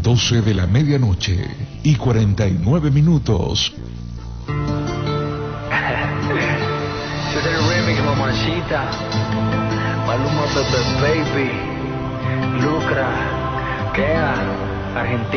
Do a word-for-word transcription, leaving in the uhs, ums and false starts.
doce de la medianoche y cuarenta y nueve minutos. Yo soy el remix, mamacita. Maluma, Bebe Baby. Lucra. Kea. Argentina.